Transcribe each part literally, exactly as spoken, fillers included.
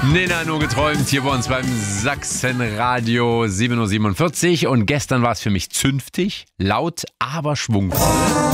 Nena, nur geträumt, hier bei uns beim Sachsenradio sieben Uhr siebenundvierzig. Und gestern war es für mich zünftig, laut, aber schwungvoll.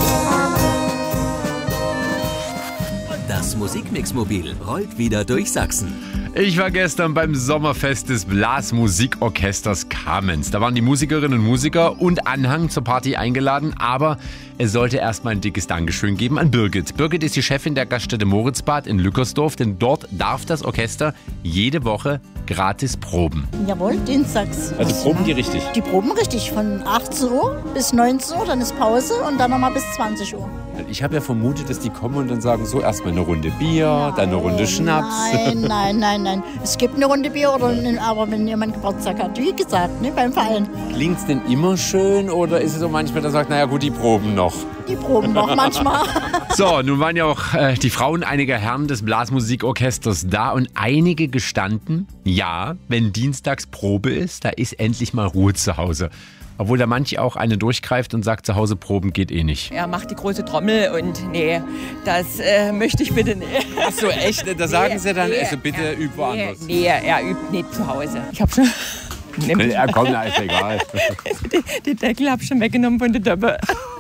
Das Musikmix-Mobil rollt wieder durch Sachsen. Ich war gestern beim Sommerfest des Blasmusikorchesters Kamenz. Da waren die Musikerinnen und Musiker und Anhang zur Party eingeladen, aber es sollte erstmal ein dickes Dankeschön geben an Birgit. Birgit ist die Chefin der Gaststätte Moritzbad in Lückersdorf, denn dort darf das Orchester jede Woche gratis proben. Jawohl, dienstags. Also proben die richtig? Die proben richtig, von achtzehn Uhr bis neunzehn Uhr, dann ist Pause und dann nochmal bis zwanzig Uhr. Ich habe ja vermutet, dass die kommen und dann sagen, so erstmal eine Runde Bier, nein, dann eine Runde Schnaps. Nein, nein, nein, nein. Es gibt eine Runde Bier, oder eine, aber wenn jemand Geburtstag hat, wie gesagt, ne, beim Verein. Klingt es denn immer schön oder ist es so manchmal, dass sagt, naja gut, die proben noch? Die proben noch manchmal. So, nun waren ja auch äh, die Frauen einiger Herren des Blasmusikorchesters da und einige gestanden, ja, wenn dienstags Probe ist, da ist endlich mal Ruhe zu Hause. Obwohl da manch auch eine durchgreift und sagt, zu Hause proben geht eh nicht. Er macht die große Trommel und nee, das äh, möchte ich bitte nicht. Ach so, echt? Da sagen nee, Sie dann, nee, also bitte er, üb woanders. Nee, nee, er übt nicht zu Hause. Ich hab schon... Ja, komm, na, ist egal. die, die Deckel hab ich schon weggenommen von der Töpfe.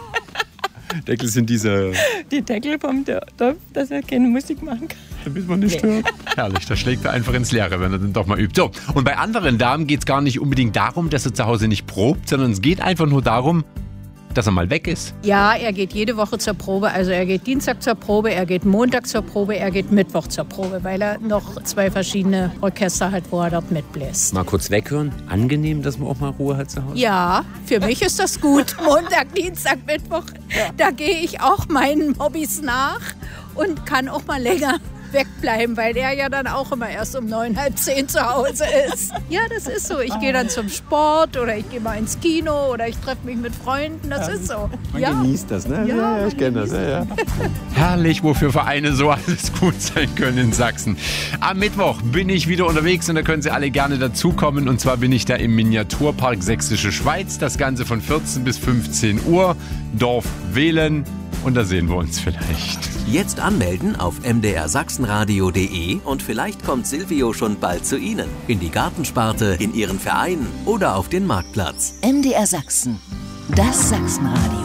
Deckel sind diese... Die Deckel vom Topf, dass er keine Musik machen kann. Damit man nicht stört. Herrlich, da schlägt er einfach ins Leere, wenn er dann doch mal übt. So, und bei anderen Damen geht es gar nicht unbedingt darum, dass er zu Hause nicht probt, sondern es geht einfach nur darum, dass er mal weg ist. Ja, er geht jede Woche zur Probe. Also er geht Dienstag zur Probe, er geht Montag zur Probe, er geht Mittwoch zur Probe, weil er noch zwei verschiedene Orchester hat, wo er dort mitbläst. Mal kurz weghören. Angenehm, dass man auch mal Ruhe hat zu Hause? Ja, für mich ist das gut. Montag, Dienstag, Mittwoch, da gehe ich auch meinen Hobbys nach und kann auch mal länger wegbleiben, weil er ja dann auch immer erst um neun, halb zehn zu Hause ist. Ja, das ist so. Ich gehe dann zum Sport oder ich gehe mal ins Kino oder ich treffe mich mit Freunden. Das ist so. Man ja. genießt das, ne? Ja, ja, ja ich kenne das. Ja, ja. Herrlich, wofür Vereine so alles gut sein können in Sachsen. Am Mittwoch bin ich wieder unterwegs und da können Sie alle gerne dazukommen. Und zwar bin ich da im Miniaturpark Sächsische Schweiz. Das Ganze von vierzehn bis fünfzehn Uhr. Dorf wählen. Und da sehen wir uns vielleicht. Jetzt anmelden auf m d r sachsenradio punkt d e und vielleicht kommt Silvio schon bald zu Ihnen. In die Gartensparte, in Ihren Verein oder auf den Marktplatz. M D R Sachsen, das Sachsenradio.